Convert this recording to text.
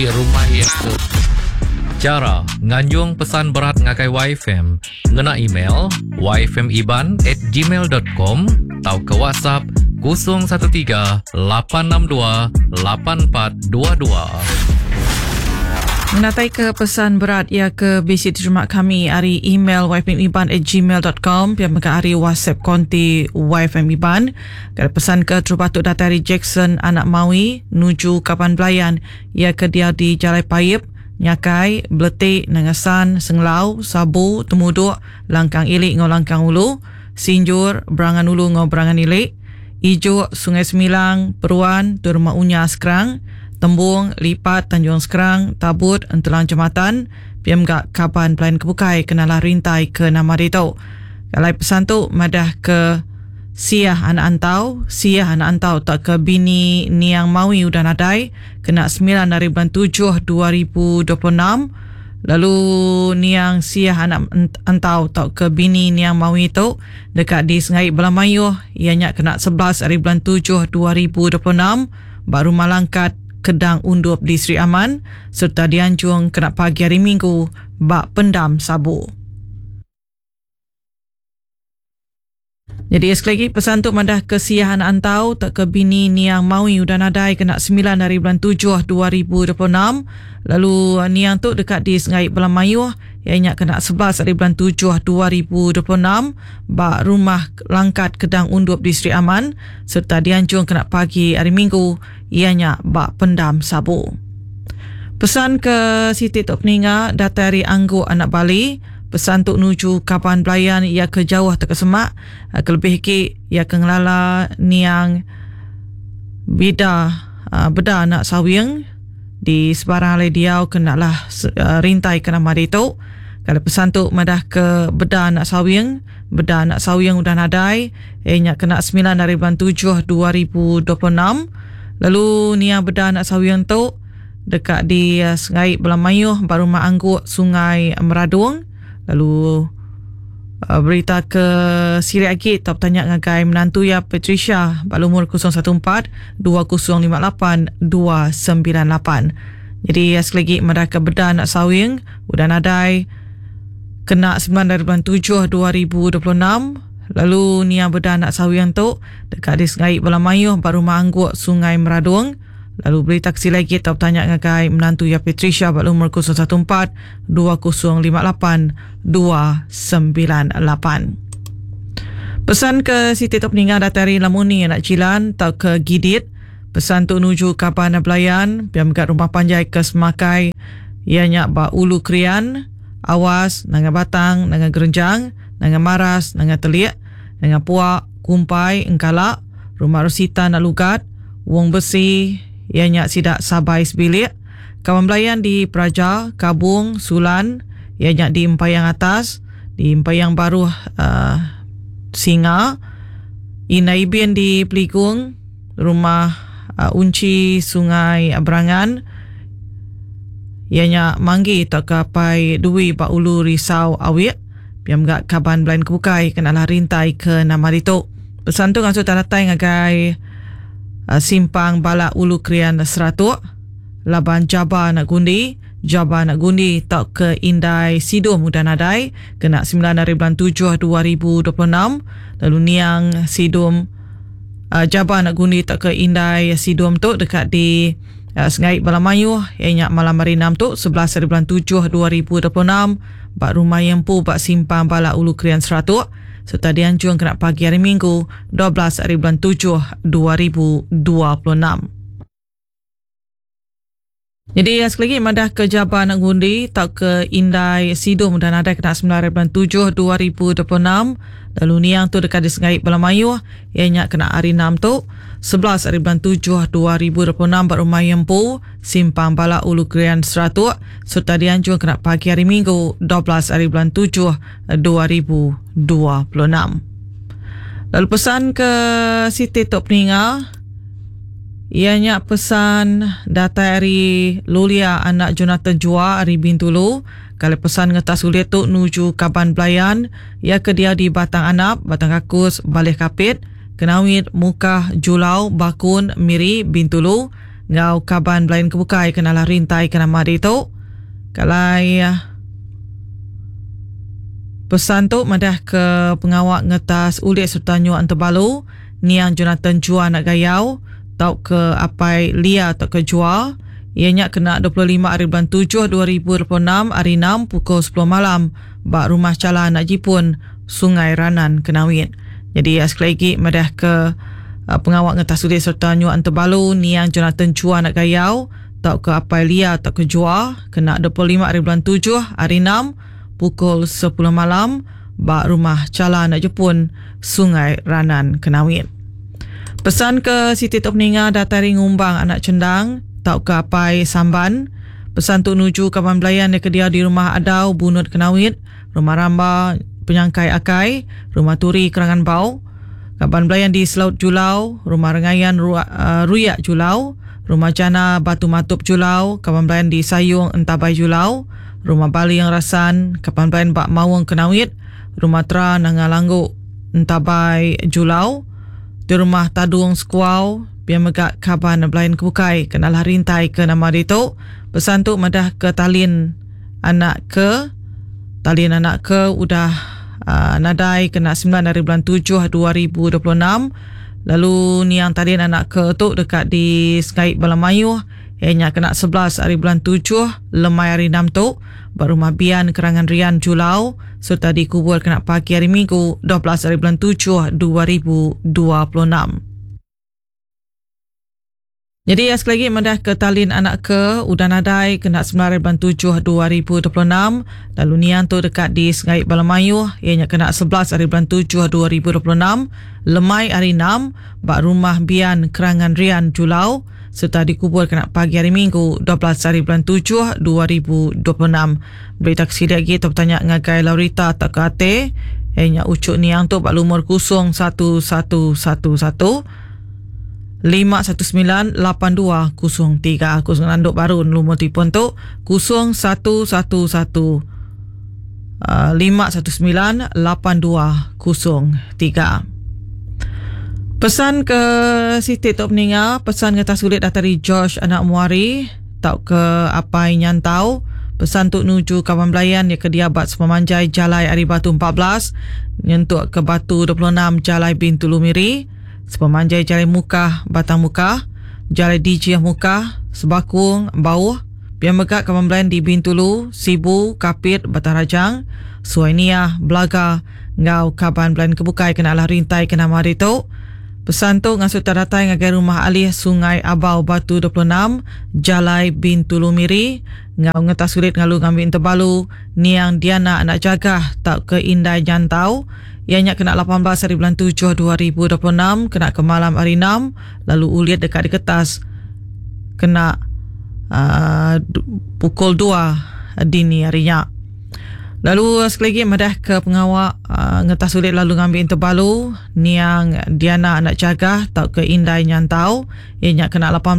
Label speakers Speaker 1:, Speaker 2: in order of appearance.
Speaker 1: rumah yang cara nganjung pesan berat ngakai YFM ngena email yfmiban@gmail.com atau ke WhatsApp 013-862-8422.
Speaker 2: Menatai ke pesan berat ia ke bisi terima kami hari email yfmiban@gmail.com pihak mereka hari WhatsApp konti YFMiban. Kalau pesan ke Terubatuk Datari Jackson anak Maui nuju Kapan Belayan ia ke dia di Jalai Payip Nyakai, Beletik, Nangasan, Senglau, Sabu, Temuduk, Langkang Ilik ngau Langkang Ulu, Sinjur, Berangan Ulu ngau Berangan Ilik, Ijuk, Sungai Semilang, Peruan, Turma Unya Sekerang, Tembung, Lipat, Tanjung Sekerang, Tabut, Entelang Jematan, PMG Kapan Pelayan Kebukai, kenalah rintai ke nama itu. Kalau pesan tu, madah ke Siah anak antau tak ke bini Niang Maui udah nadai kena 9 dari bulan 7 2026. Lalu Niang Siah anak antau tak ke bini Niang Maui itu dekat di Sengai Belamayuh ianya kena 11 dari bulan 7 2026 baru malangkat Kedang Undup di Sri Aman serta dianjung kena pagi hari Minggu bak pendam sabu. Jadi sekali lagi pesan tu mandah ke Siah anak antau tak ke bini Niang Maui udah nadai kena 9 dari bulan 7 2026. Lalu Niang tu dekat di Sengai Belamayuh ianya kena 11 dari bulan 7 2026 bak rumah langkat Kedang Undup di Sri Aman serta dianjung kena pagi hari Minggu ianya bak pendam sabu. Pesan ke Siti Tok Peninga datari Anggu anak Bali. Pesan untuk nuju Kapan Belayan ia ke jauh tak ke semak kelebih hikik ia ke ngelala Niang beda anak sawiang di sebarang alai diau kenalah rintai ke nama itu. Kalau pesan tu madah ke beda anak sawiang udah nadai ianya kena 9 dari bulan 7 2026. Lalu Niang beda anak sawiang tu dekat di Sungai Belamayuh baru maangguk Sungai Meradung. Lalu berita ke Siri Agit tak tanya ngagai menantu ya Patricia bak umur 014-2058-298. Jadi sekali lagi mereka beda anak sawing udah nadai kena 9 dari bulan 7 2026. Lalu Nia beda anak sawing tu dekat di Sungai Belamayuh baru maangguk Sungai Meradung. Lalu berita kesi lagi tak tanya ngagai menantu ya Patricia bak umur 014-2058-298. Pesan ke Siti Tok Peninga datari Lamuni anak Cilan tak ke Gidit. Pesan tu nuju Kapan Belayan biar megat rumah panjai ke Semakai ianya bak Ulu Krian, Awas, Nanga Batang, Nanga Gerenjang, Nanga Maras, Nanga Telik, Nanga Puak, Kumpai, Engkalak, Rumah Rosita nak Lugat, Wong Besi ianya sidak Sabai Sebilik, Kawan Belayan di Praja, Kabung, Sulan, ianya di Empayang Atas, di Empayang Baru Singa, Inaibin di Peligung, Rumah Unci Sungai Berangan, ianya Manggi tak kapai Dui Pak Ulu Risau Awik, biar enggak Kaban Belayan Kebukai kenalah rintai ke nama itu. Pesan tu ngansut taratai ngagai Simpang Balak Ulu Krian Seratuk, Laban Jaba nak gundi tak ke Indai Sidum udah nadai kena 9 dari bulan 7 2026. Lalu Niang Sidum Jaba nak gundi tak ke Indai Sidum tu dekat di Sungai Belamayuh ianya malam hari 6 tu 11 dari bulan 7 2026 bak rumah Yempu bak Simpang Balak Ulu Krian Seratuk serta dianjung kena pagi hari Minggu 12 hari bulan 7 2026. Jadi sekali lagi madah ke Jabah nak gundi tak ke Indai Sidum dan ada kena 9 hari bulan 7 2026. Lalu Niang tu dekat di Sungai Belamayuh ianya kena hari 6 tu 11 hari bulan 7 2026 bak rumah Yempu Simpang Balak Ulu Krian Seratuk serta dianjung kena pagi hari Minggu 12 hari bulan 7 2026. Lalu pesan ke Siti Tok Peninga ianya pesan data hari Lulia anak Jonathan Jua hari Bintulu. Kalau pesan ngetas ulit tu nuju Kaban Belayan ia ke dia di Batang Anap, Batang Kakus, Balih Kapit, Kenawit, Mukah, Julau, Bakun, Miri, Bintulu, ngau kaban belayan kebukai kenalah rintai kena mari tu. Kalai pesan tu madah ke pengawak ngetas ulit serta nyuak antebalu niang Jonathan Jua nak gayau tau ke apai lia tak ke jua. Ianya kena 25 hari bulan 7 2026 hari 6 pukul 10 malam bak rumah cala nak jipun Sungai Ranan Kenawit. Jadi sekali lagi madah ke pengawak ngetas ulit serta nyuak antebalu niang Jonathan Jua nak gayau tau ke apai lia tak ke jua kena 25 hari bulan 7 hari 6 pukul 10 malam bak rumah cala nak jipun Sungai Ranan Kenawit. Pesan ke Siti Tok Peninga datari ngumbang anak cendang tau ke apai samban. Pesan tu nuju kawan belayan ke dia di rumah Adau Bunut Kenawit, rumah Ramba Penyangkai Akai, rumah Turi Kerangan Bau, kawan belayan di Selaut Julau, rumah Rengayan Ruyak Julau, rumah Jana Batu Matup Julau, kawan belayan di Sayung Entabai Julau, rumah Bali Yang Rasan, kawan belayan Bak Mawang Kenawit, rumah Tra Nangalangguk Entabai Julau, di rumah Tadung Skuau biar megak kaban belayan kebukai kenalah rintai ke nama itu. Pesan tu madah ke talin anak ke udah nadai kena 9 dari bulan 7 2026. Lalu ni yang talin anak ke tu dekat di Skype Balamayu ianya kena 11 hari bulan 7 lemai hari 6 tu berumah Bian Kerangan Rian Julau serta dikubur kena pagi hari Minggu 12 hari bulan 7 2026. Jadi sekali lagi madah ke talin anak ke udah nadai kena 9 hari bulan 7 2026. Lalu nian tu dekat di Skype Balamayu ianya kena 11 hari bulan 7 2026 lemai hari 6 bak rumah Bian Kerangan Rian Julau serta dikubur kena pagi hari Minggu 12 hari bulan 7 2026. Berita kesini lagi tu bertanya ngagai Laurita tak ke ate ianya ucuk niang tu bak lumur 0111 5198203 kosong nanduk baru lumur telefon tu 0111 5198203. Pesan ke Siti Tok Peninga, pesan kata sulit dari Josh anak muari tau ke apa nyantau. Pesan tu nuju kawan belayan ya ke Diabat Sepamanjai Jalai Ari Batu 14 nyentuk ke Batu 26 Jalai Bintu Lumiri, Sepamanjai Jalai Mukah Batang Mukah, Jalai Dijiah Mukah, Sebakung Bauh, biar megak kawan belayan di Bintulu, Sibu, Kapit, Batang Rajang, Suainiah, Belaga, ngau kaban belayan kebukai kenalah rintai kena mari tu. Pesan tu ngasut tadatai ngagai rumah alih Sungai Abau Batu 26 Jalai Bintu Lumiri ngau ngetas sulit ngalu ngambil terbalu niang Diana anak jagah tak ke Indai Jantau ianya kena 18 hari bulan 7 2026 kena ke malam hari 6 lalu uliat dekat di kertas kena pukul 2 dini harinya. Lalu sekali lagi madah ke pengawak ngetas sulit lalu ngambil terbalu niang Diana anak jagah tak ke Indai Nyantau ianya kena 18